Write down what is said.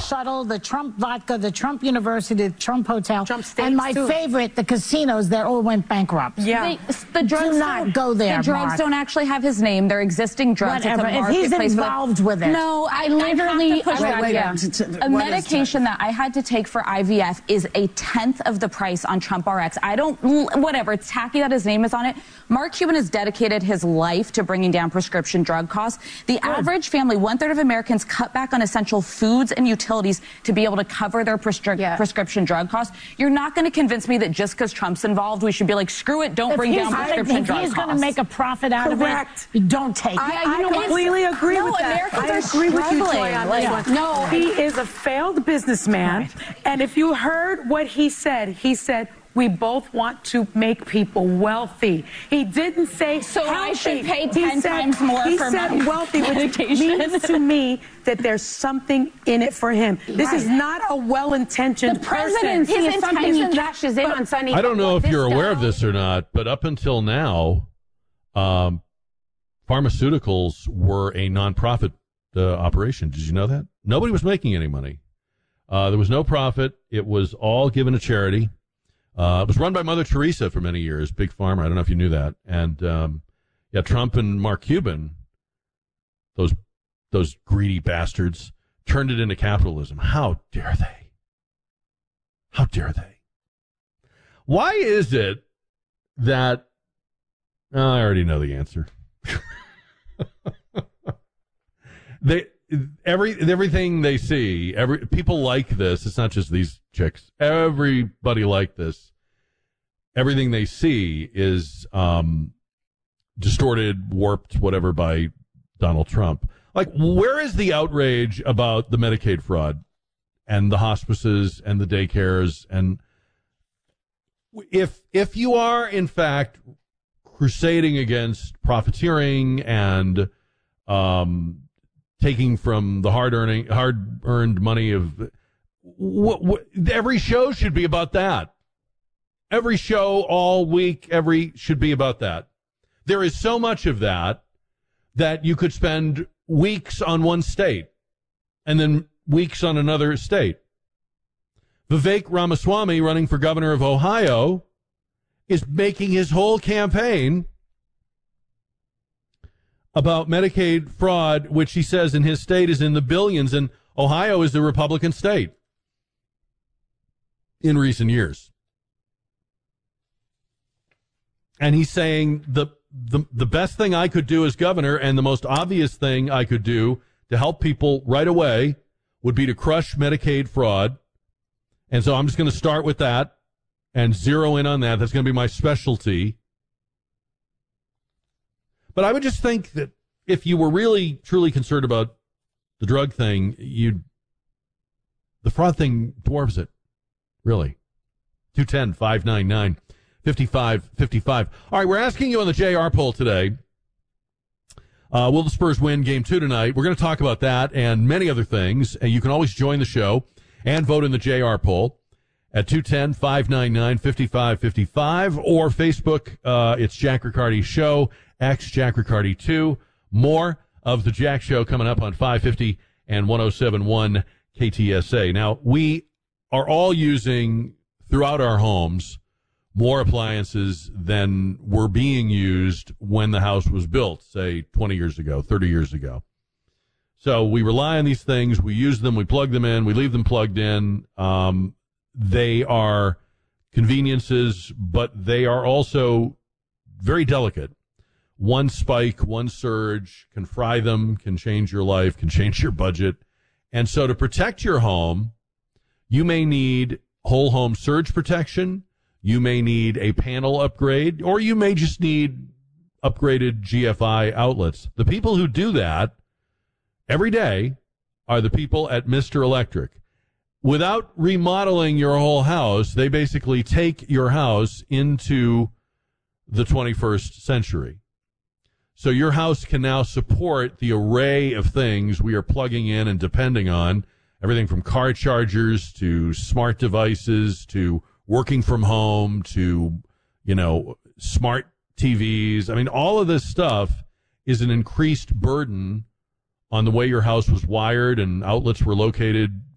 Shuttle, the Trump Vodka, the Trump University, the Trump Hotel, Trump Steaks, and my too. favorite, the casinos that all went bankrupt. Yeah. The drugs Do not go there, The drugs Mark. don't actually have his name. They're existing drugs. Whatever. It's a If he's marketplace. involved with it. No, I literally... push back, yeah. A medication that I had to take for IVF is a tenth of the price on Trump RX. I don't... Whatever. It's tacky that his name is on it. Mark Cuban has dedicated his life to bringing down prescription drug costs. The average family, 1/3 of Americans cut back on essential foods and utilities to be able to cover their prescription drug costs. You're not going to convince me that just because Trump's involved, we should be like, screw it, don't bring down prescription drug costs. If he's going to make a profit out of it, don't take it. I completely agree with that. Americans I agree with you, Joy, on this one. No. He is a failed businessman, and if you heard what he said, we both want to make people wealthy. He didn't say so healthy. I should pay 10 times more he for said my wealthy, medication. which means to me that there's something in it for him. This is not a well-intentioned person. His is something he cashes in on Sunday. I don't know if you're aware of this or not, but up until now, pharmaceuticals were a nonprofit operation. Did you know that? Nobody was making any money. There was no profit. It was all given to charity. It was run by Mother Teresa for many years, Big Pharma. I don't know if you knew that. And, Trump and Mark Cuban, those greedy bastards, turned it into capitalism. How dare they? How dare they? Why is it that, I already know the answer. Everything they see, people like this. It's not just these chicks. Everybody like this. Everything they see is distorted, warped, whatever, by Donald Trump. Like, where is the outrage about the Medicaid fraud and the hospices and the daycares? And if you are in fact crusading against profiteering and taking from the hard-earned money of every show should be about that. Every show all week, should be about that. There is so much of that you could spend weeks on one state and then weeks on another state. Vivek Ramaswamy, running for governor of Ohio, is making his whole campaign about Medicaid fraud, which he says in his state is in the billions, and Ohio is the Republican state in recent years. And he's saying the best thing I could do as governor and the most obvious thing I could do to help people right away would be to crush Medicaid fraud. And so I'm just going to start with that and zero in on that. That's going to be my specialty. But I would just think that if you were really, truly concerned about the drug thing, the fraud thing dwarfs it. Really. 210-599-5555. All right, we're asking you on the JR poll today, will the Spurs win Game 2 tonight? We're going to talk about that and many other things. And you can always join the show and vote in the JR poll at 210-599-5555 or Facebook. It's Jack Riccardi Show, X Jack Riccardi 2. More of the Jack Show coming up on 550 and 107.1 KTSA. Now, we are all using throughout our homes more appliances than were being used when the house was built, say 20 years ago, 30 years ago. So we rely on these things. We use them. We plug them in. We leave them plugged in. They are conveniences, but they are also very delicate. One spike, one surge can fry them, can change your life, can change your budget. And so to protect your home, you may need whole home surge protection. You may need a panel upgrade, or you may just need upgraded GFI outlets. The people who do that every day are the people at Mr. Electric. Without remodeling your whole house, they basically take your house into the 21st century. So your house can now support the array of things we are plugging in and depending on, everything from car chargers to smart devices to working from home to, smart TVs. I mean, all of this stuff is an increased burden on the way your house was wired and outlets were located